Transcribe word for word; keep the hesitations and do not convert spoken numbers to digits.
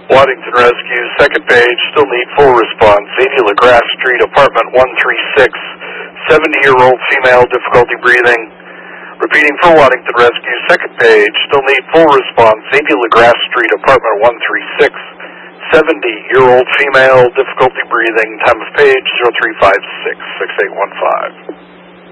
Waddington Rescue, second page, still need full response. eighty LaGrasse Street, apartment one three six, seventy-year-old female, difficulty breathing. Repeating for Waddington Rescue, second page, still need full response. eighty LaGrasse Street, apartment one three six, seventy-year-old female, difficulty breathing. Time of page zero three five six, six eight one five.